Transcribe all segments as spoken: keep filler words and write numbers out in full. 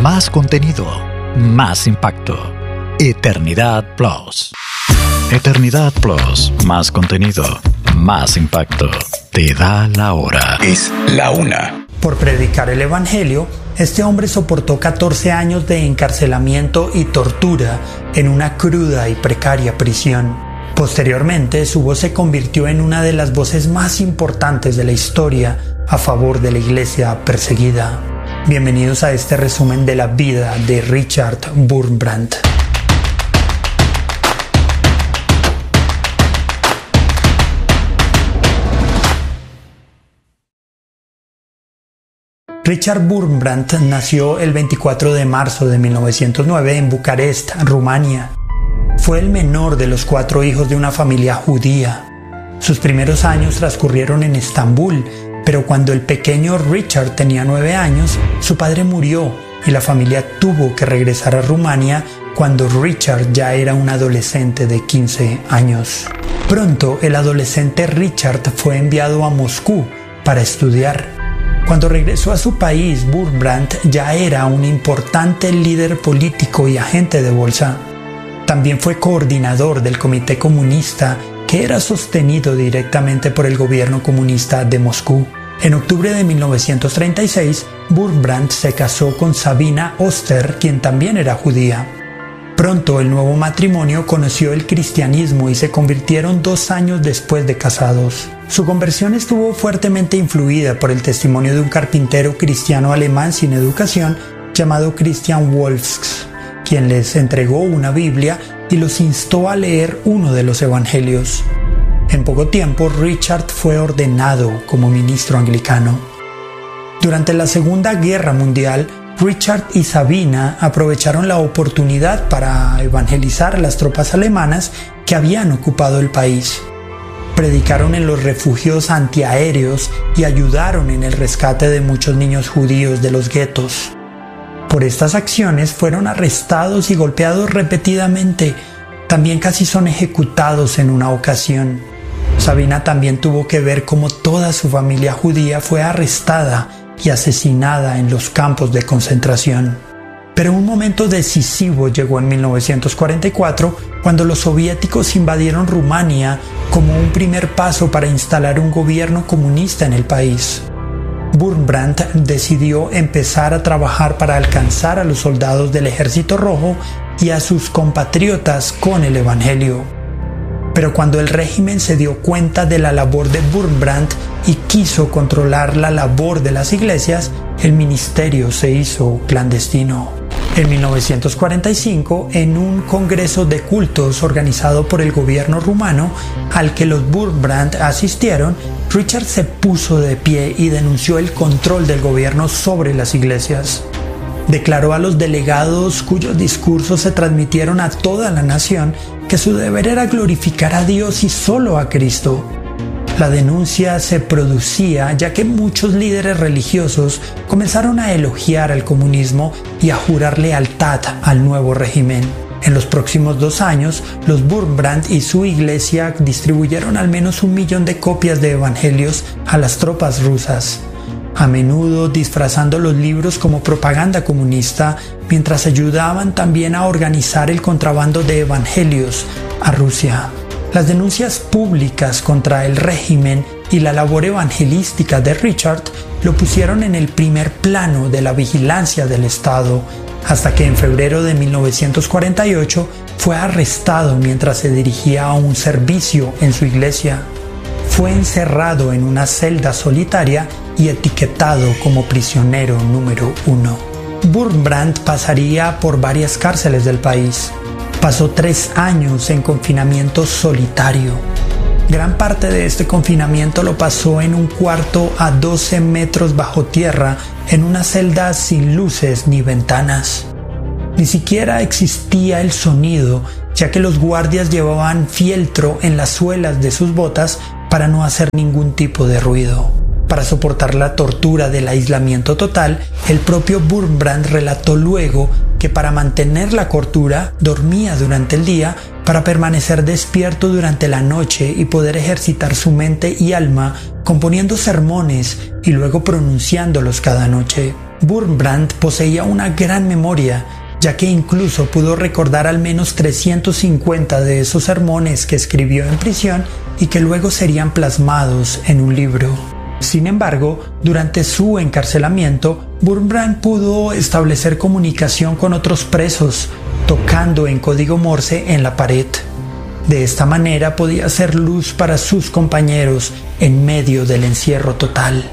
Más contenido, más impacto. Eternidad Plus. Eternidad Plus, más contenido, más impacto. Te da la hora. Es la una. Por predicar el evangelio, este hombre soportó catorce años de encarcelamiento y tortura en una cruda y precaria prisión. Posteriormente, su voz se convirtió en una de las voces más importantes de la historia a favor de la iglesia perseguida. Bienvenidos a este resumen de la vida de Richard Wurmbrand. Richard Wurmbrand nació el veinticuatro de marzo de mil novecientos nueve en Bucarest, Rumania. Fue el menor de los cuatro hijos de una familia judía. Sus primeros años transcurrieron en Estambul, pero cuando el pequeño Richard tenía nueve años, su padre murió y la familia tuvo que regresar a Rumania cuando Richard ya era un adolescente de quince años. Pronto, el adolescente Richard fue enviado a Moscú para estudiar. Cuando regresó a su país, Wurmbrand ya era un importante líder político y agente de bolsa. También fue coordinador del Comité Comunista, que era sostenido directamente por el gobierno comunista de Moscú. En octubre de mil novecientos treinta y seis, Wurmbrand se casó con Sabina Oster, quien también era judía. Pronto el nuevo matrimonio conoció el cristianismo y se convirtieron dos años después de casados. Su conversión estuvo fuertemente influida por el testimonio de un carpintero cristiano alemán sin educación llamado Christian Wolfs, quien les entregó una Biblia y los instó a leer uno de los evangelios. En poco tiempo, Richard fue ordenado como ministro anglicano. Durante la Segunda Guerra Mundial, Richard y Sabina aprovecharon la oportunidad para evangelizar a las tropas alemanas que habían ocupado el país. Predicaron en los refugios antiaéreos y ayudaron en el rescate de muchos niños judíos de los guetos. Por estas acciones fueron arrestados y golpeados repetidamente. También casi son ejecutados en una ocasión. Sabina también tuvo que ver cómo toda su familia judía fue arrestada y asesinada en los campos de concentración. Pero un momento decisivo llegó en mil novecientos cuarenta y cuatro, cuando los soviéticos invadieron Rumania como un primer paso para instalar un gobierno comunista en el país. Wurmbrand decidió empezar a trabajar para alcanzar a los soldados del Ejército Rojo y a sus compatriotas con el Evangelio. Pero cuando el régimen se dio cuenta de la labor de Wurmbrand y quiso controlar la labor de las iglesias, el ministerio se hizo clandestino. En mil novecientos cuarenta y cinco, en un congreso de cultos organizado por el gobierno rumano, al que los Wurmbrand asistieron, Richard se puso de pie y denunció el control del gobierno sobre las iglesias. Declaró a los delegados, cuyos discursos se transmitieron a toda la nación, que su deber era glorificar a Dios y solo a Cristo. La denuncia se producía ya que muchos líderes religiosos comenzaron a elogiar al comunismo y a jurar lealtad al nuevo régimen. En los próximos dos años, los Wurmbrand y su iglesia distribuyeron al menos un millón de copias de evangelios a las tropas rusas, a menudo disfrazando los libros como propaganda comunista, mientras ayudaban también a organizar el contrabando de evangelios a Rusia. Las denuncias públicas contra el régimen y la labor evangelística de Richard lo pusieron en el primer plano de la vigilancia del Estado, hasta que en febrero de mil novecientos cuarenta y ocho fue arrestado mientras se dirigía a un servicio en su iglesia. Fue encerrado en una celda solitaria y etiquetado como prisionero número uno. Wurmbrand pasaría por varias cárceles del país. Pasó tres años en confinamiento solitario. Gran parte de este confinamiento lo pasó en un cuarto a doce metros bajo tierra, en una celda sin luces ni ventanas. Ni siquiera existía el sonido, ya que los guardias llevaban fieltro en las suelas de sus botas para no hacer ningún tipo de ruido. Para soportar la tortura del aislamiento total, el propio Wurmbrand relató luego que para mantener la cordura dormía durante el día para permanecer despierto durante la noche y poder ejercitar su mente y alma componiendo sermones y luego pronunciándolos cada noche. Wurmbrand poseía una gran memoria, ya que incluso pudo recordar al menos trescientos cincuenta de esos sermones que escribió en prisión y que luego serían plasmados en un libro. Sin embargo, durante su encarcelamiento, Wurmbrand pudo establecer comunicación con otros presos, tocando en código Morse en la pared. De esta manera podía hacer luz para sus compañeros en medio del encierro total.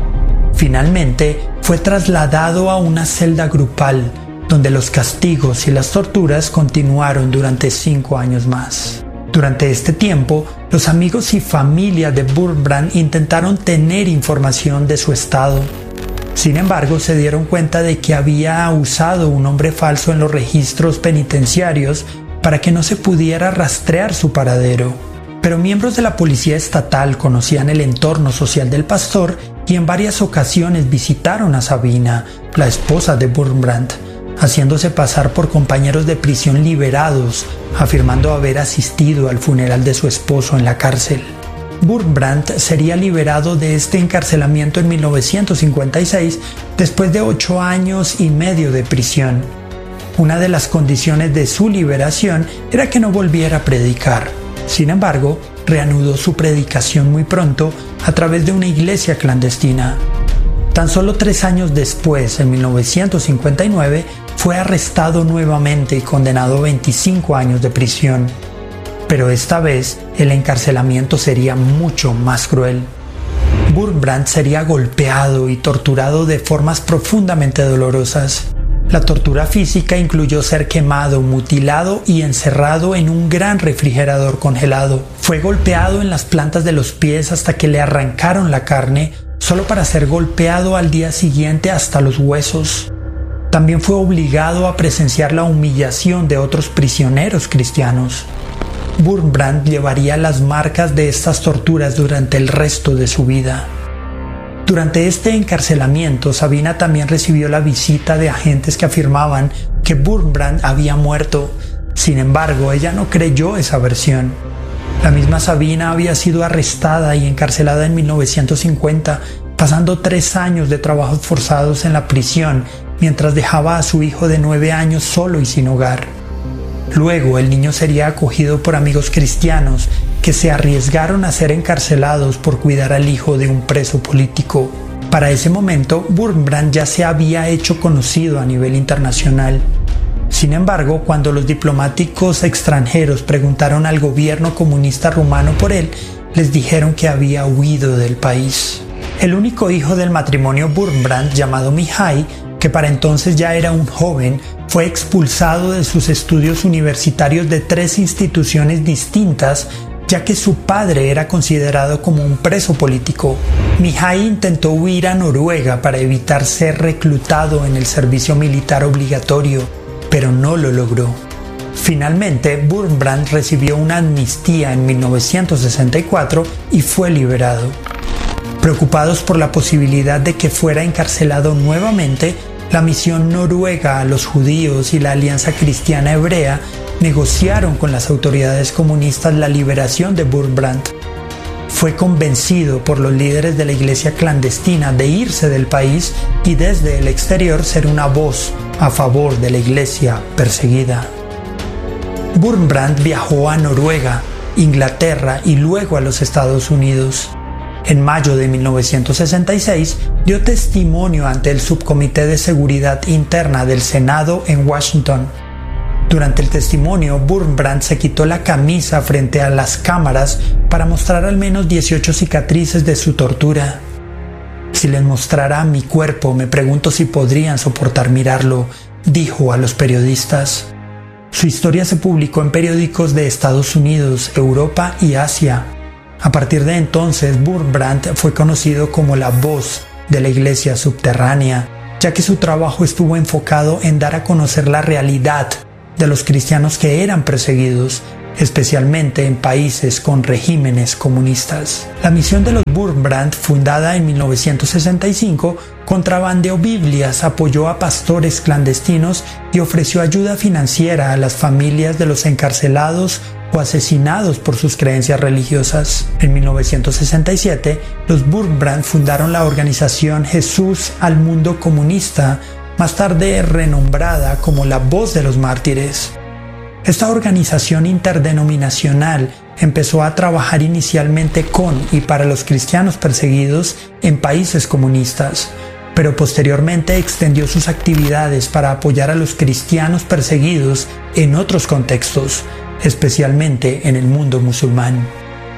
Finalmente, fue trasladado a una celda grupal, donde los castigos y las torturas continuaron durante cinco años más. Durante este tiempo, los amigos y familia de Wurmbrand intentaron tener información de su estado. Sin embargo, se dieron cuenta de que había usado un nombre falso en los registros penitenciarios para que no se pudiera rastrear su paradero. Pero miembros de la policía estatal conocían el entorno social del pastor y en varias ocasiones visitaron a Sabina, la esposa de Wurmbrand, haciéndose pasar por compañeros de prisión liberados, afirmando haber asistido al funeral de su esposo en la cárcel. Wurmbrand sería liberado de este encarcelamiento en mil novecientos cincuenta y seis después de ocho años y medio de prisión. Una de las condiciones de su liberación era que no volviera a predicar. Sin embargo, reanudó su predicación muy pronto a través de una iglesia clandestina. Tan solo tres años después, en mil novecientos cincuenta y nueve, fue arrestado nuevamente y condenado a veinticinco años de prisión. Pero esta vez, el encarcelamiento sería mucho más cruel. Wurmbrand sería golpeado y torturado de formas profundamente dolorosas. La tortura física incluyó ser quemado, mutilado y encerrado en un gran refrigerador congelado. Fue golpeado en las plantas de los pies hasta que le arrancaron la carne, solo para ser golpeado al día siguiente hasta los huesos. También fue obligado a presenciar la humillación de otros prisioneros cristianos. Wurmbrand llevaría las marcas de estas torturas durante el resto de su vida. Durante este encarcelamiento, Sabina también recibió la visita de agentes que afirmaban que Wurmbrand había muerto. Sin embargo, ella no creyó esa versión. La misma Sabina había sido arrestada y encarcelada en mil novecientos cincuenta, pasando tres años de trabajos forzados en la prisión, mientras dejaba a su hijo de nueve años solo y sin hogar. Luego, el niño sería acogido por amigos cristianos que se arriesgaron a ser encarcelados por cuidar al hijo de un preso político. Para ese momento, Wurmbrand ya se había hecho conocido a nivel internacional. Sin embargo, cuando los diplomáticos extranjeros preguntaron al gobierno comunista rumano por él, les dijeron que había huido del país. El único hijo del matrimonio Wurmbrand, llamado Mihai, que para entonces ya era un joven, fue expulsado de sus estudios universitarios de tres instituciones distintas, ya que su padre era considerado como un preso político. Mihai intentó huir a Noruega para evitar ser reclutado en el servicio militar obligatorio, pero no lo logró. Finalmente, Wurmbrand recibió una amnistía en mil novecientos sesenta y cuatro y fue liberado. Preocupados por la posibilidad de que fuera encarcelado nuevamente, la misión noruega a los judíos y la Alianza Cristiana Hebrea negociaron con las autoridades comunistas la liberación de Wurmbrand. Fue convencido por los líderes de la iglesia clandestina de irse del país y desde el exterior ser una voz a favor de la iglesia perseguida. Wurmbrand viajó a Noruega, Inglaterra y luego a los Estados Unidos. En mayo de mil novecientos sesenta y seis dio testimonio ante el Subcomité de Seguridad Interna del Senado en Washington. Durante el testimonio, Wurmbrand se quitó la camisa frente a las cámaras para mostrar al menos dieciocho cicatrices de su tortura. Si les mostrara mi cuerpo, me pregunto si podrían soportar mirarlo, dijo a los periodistas. Su historia se publicó en periódicos de Estados Unidos, Europa y Asia. A partir de entonces, Wurmbrand fue conocido como la voz de la iglesia subterránea, ya que su trabajo estuvo enfocado en dar a conocer la realidad de los cristianos que eran perseguidos, especialmente en países con regímenes comunistas. La misión de los Wurmbrand, fundada en mil novecientos sesenta y cinco, contrabandeó Biblias, apoyó a pastores clandestinos y ofreció ayuda financiera a las familias de los encarcelados o asesinados por sus creencias religiosas. En mil novecientos sesenta y siete, los Wurmbrand fundaron la organización Jesús al Mundo Comunista, más tarde renombrada como la Voz de los Mártires. Esta organización interdenominacional empezó a trabajar inicialmente con y para los cristianos perseguidos en países comunistas, pero posteriormente extendió sus actividades para apoyar a los cristianos perseguidos en otros contextos, especialmente en el mundo musulmán.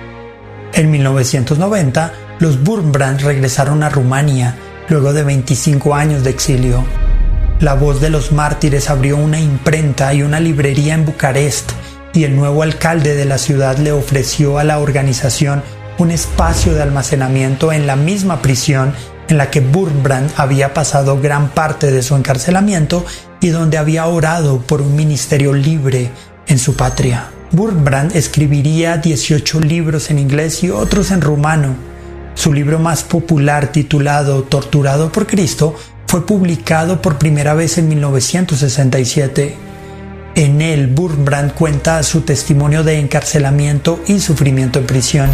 En mil novecientos noventa, los Wurmbrand regresaron a Rumania luego de veinticinco años de exilio. La Voz de los Mártires abrió una imprenta y una librería en Bucarest, y el nuevo alcalde de la ciudad le ofreció a la organización un espacio de almacenamiento en la misma prisión en la que Wurmbrand había pasado gran parte de su encarcelamiento y donde había orado por un ministerio libre en su patria. Wurmbrand escribiría dieciocho libros en inglés y otros en rumano. Su libro más popular, titulado Torturado por Cristo, fue publicado por primera vez en mil novecientos sesenta y siete. En él, Wurmbrand cuenta su testimonio de encarcelamiento y sufrimiento en prisión.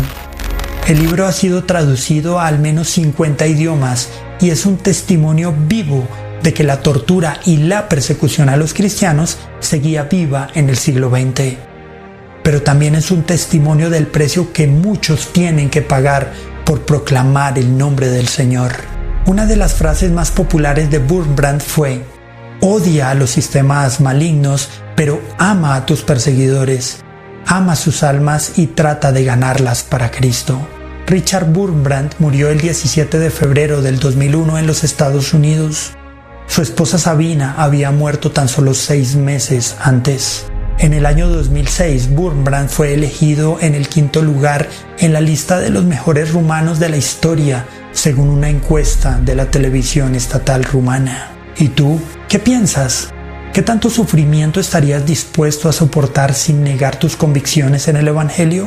El libro ha sido traducido a al menos cincuenta idiomas y es un testimonio vivo de que la tortura y la persecución a los cristianos seguía viva en el siglo veinte. Pero también es un testimonio del precio que muchos tienen que pagar por proclamar el nombre del Señor. Una de las frases más populares de Wurmbrand fue: odia a los sistemas malignos, pero ama a tus perseguidores. Ama sus almas y trata de ganarlas para Cristo. Richard Wurmbrand murió el diecisiete de febrero del dos mil uno en los Estados Unidos. Su esposa Sabina había muerto tan solo seis meses antes. En el año dos mil seis, Wurmbrand fue elegido en el quinto lugar en la lista de los mejores rumanos de la historia, según una encuesta de la televisión estatal rumana. ¿Y tú, qué piensas? ¿Qué tanto sufrimiento estarías dispuesto a soportar sin negar tus convicciones en el Evangelio?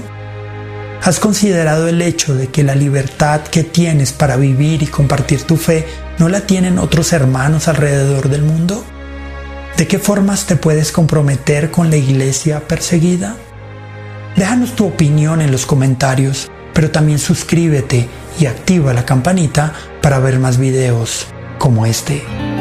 ¿Has considerado el hecho de que la libertad que tienes para vivir y compartir tu fe no la tienen otros hermanos alrededor del mundo? ¿De qué formas te puedes comprometer con la iglesia perseguida? Déjanos tu opinión en los comentarios, pero también suscríbete y activa la campanita para ver más videos como este.